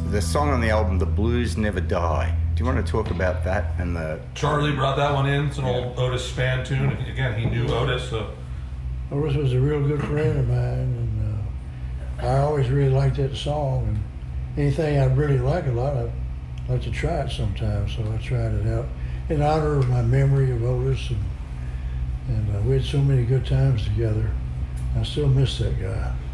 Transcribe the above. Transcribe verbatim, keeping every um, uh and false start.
the song on the album, "The Blues Never Die." Do you want to talk about that and the? Charlie brought that one in. It's an Yeah. old Otis Spann tune. Again, he knew Otis, so Otis was a real good friend of mine, and uh, I always really liked that song. And anything I really like a lot, I like to try it sometimes. So I tried it out in honor of my memory of Otis, and, and uh, we had so many good times together. I still miss that guy.